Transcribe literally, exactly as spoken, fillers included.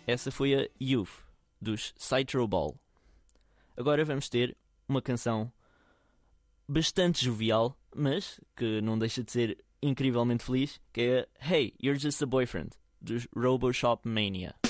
Essa foi a Youth, dos Citro Ball. Agora vamos ter uma canção bastante jovial, mas que não deixa de ser incrivelmente feliz, que é a Hey, You're Just a Boyfriend, dos Robo Shop Mania.